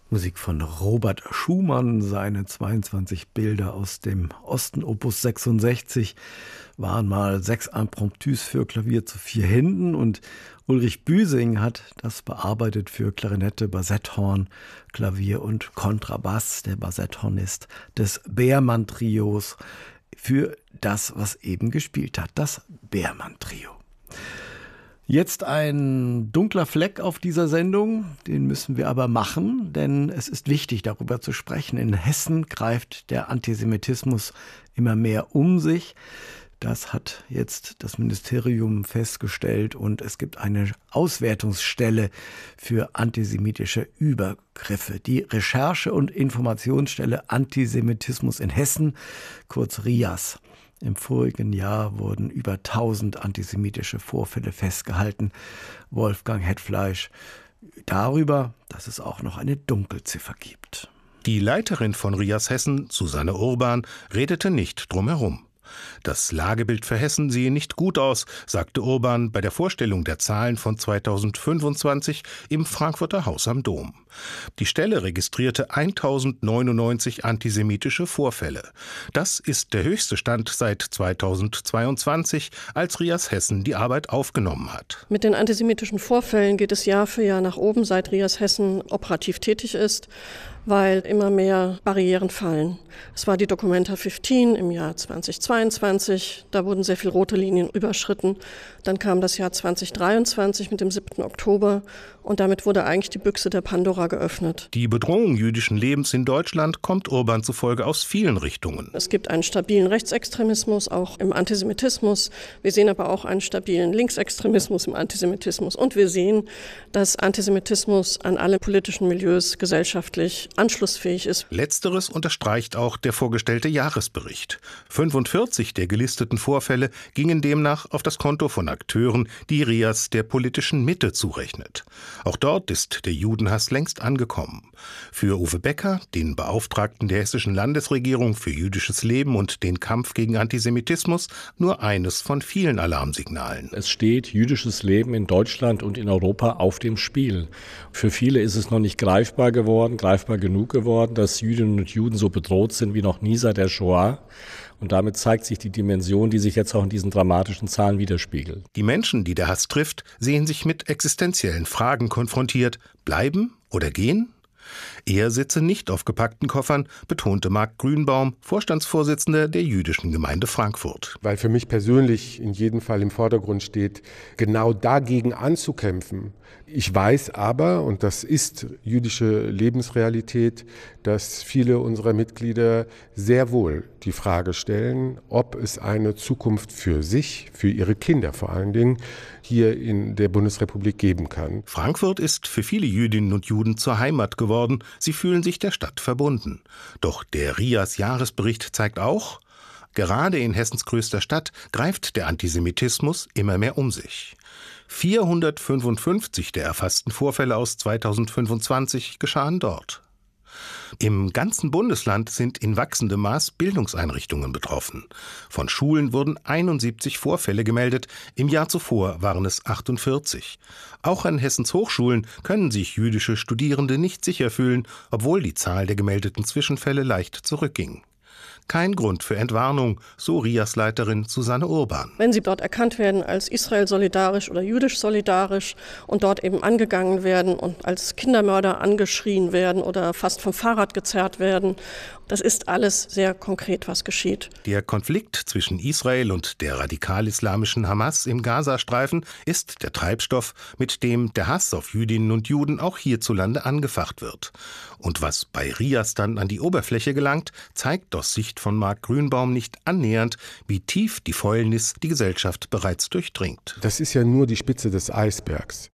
Musik von Robert Schumann. Seine 22 Bilder aus dem Osten, Opus 66, waren mal 6 Impromptus für Klavier zu 4 Händen, und Ulrich Büsing hat das bearbeitet für Klarinette, Bassetthorn, Klavier und Kontrabass. Der Bassetthornist des Beermann-Trios für das, was eben gespielt hat, das Beermann-Trio. Jetzt ein dunkler Fleck auf dieser Sendung, den müssen wir aber machen, denn es ist wichtig, darüber zu sprechen. In Hessen greift der Antisemitismus immer mehr um sich. Das hat jetzt das Ministerium festgestellt, und es gibt eine Auswertungsstelle für antisemitische Übergriffe. Die Recherche- und Informationsstelle Antisemitismus in Hessen, kurz RIAS. Im vorigen Jahr wurden über 1000 antisemitische Vorfälle festgehalten. Wolfgang Hetfleisch darüber, dass es auch noch eine Dunkelziffer gibt. Die Leiterin von RIAS Hessen, Susanne Urban, redete nicht drumherum. Das Lagebild für Hessen sehe nicht gut aus, sagte Urban bei der Vorstellung der Zahlen von 2025 im Frankfurter Haus am Dom. Die Stelle registrierte 1099 antisemitische Vorfälle. Das ist der höchste Stand seit 2022, als RIAS Hessen die Arbeit aufgenommen hat. Mit den antisemitischen Vorfällen geht es Jahr für Jahr nach oben, seit RIAS Hessen operativ tätig ist, weil immer mehr Barrieren fallen. Es war die Documenta 15 im Jahr 2022, da wurden sehr viele rote Linien überschritten. Dann kam das Jahr 2023 mit dem 7. Oktober, und damit wurde eigentlich die Büchse der Pandora geöffnet. Die Bedrohung jüdischen Lebens in Deutschland kommt Urban zufolge aus vielen Richtungen. Es gibt einen stabilen Rechtsextremismus, auch im Antisemitismus. Wir sehen aber auch einen stabilen Linksextremismus im Antisemitismus. Und wir sehen, dass Antisemitismus an alle politischen Milieus gesellschaftlich anschlussfähig ist. Letzteres unterstreicht auch der vorgestellte Jahresbericht. 45 der gelisteten Vorfälle gingen demnach auf das Konto von Akteuren, die RIAS der politischen Mitte zurechnet. Auch dort ist der Judenhass längst angekommen. Für Uwe Becker, den Beauftragten der hessischen Landesregierung für jüdisches Leben und den Kampf gegen Antisemitismus, nur eines von vielen Alarmsignalen. Es steht jüdisches Leben in Deutschland und in Europa auf dem Spiel. Für viele ist es noch nicht greifbar genug geworden, dass Jüdinnen und Juden so bedroht sind wie noch nie seit der Shoah. Und damit zeigt sich die Dimension, die sich jetzt auch in diesen dramatischen Zahlen widerspiegelt. Die Menschen, die der Hass trifft, sehen sich mit existenziellen Fragen konfrontiert. Bleiben oder gehen? Er sitze nicht auf gepackten Koffern, betonte Marc Grünbaum, Vorstandsvorsitzender der Jüdischen Gemeinde Frankfurt. Weil für mich persönlich in jedem Fall im Vordergrund steht, genau dagegen anzukämpfen. Ich weiß aber, und das ist jüdische Lebensrealität, dass viele unserer Mitglieder sehr wohl die Frage stellen, ob es eine Zukunft für sich, für ihre Kinder vor allen Dingen, hier in der Bundesrepublik geben kann. Frankfurt ist für viele Jüdinnen und Juden zur Heimat geworden. Sie fühlen sich der Stadt verbunden. Doch der RIAS-Jahresbericht zeigt auch, gerade in Hessens größter Stadt greift der Antisemitismus immer mehr um sich. 455 der erfassten Vorfälle aus 2025 geschahen dort. Im ganzen Bundesland sind in wachsendem Maß Bildungseinrichtungen betroffen. Von Schulen wurden 71 Vorfälle gemeldet, im Jahr zuvor waren es 48. Auch an Hessens Hochschulen können sich jüdische Studierende nicht sicher fühlen, obwohl die Zahl der gemeldeten Zwischenfälle leicht zurückging. Kein Grund für Entwarnung, so RIAS-Leiterin Susanne Urban. Wenn sie dort erkannt werden als Israel solidarisch oder jüdisch solidarisch und dort eben angegangen werden und als Kindermörder angeschrien werden oder fast vom Fahrrad gezerrt werden, das ist alles sehr konkret, was geschieht. Der Konflikt zwischen Israel und der radikal-islamischen Hamas im Gazastreifen ist der Treibstoff, mit dem der Hass auf Jüdinnen und Juden auch hierzulande angefacht wird. Und was bei RIAS dann an die Oberfläche gelangt, zeigt aus Sicht von Marc Grünbaum nicht annähernd, wie tief die Fäulnis die Gesellschaft bereits durchdringt. Das ist ja nur die Spitze des Eisbergs.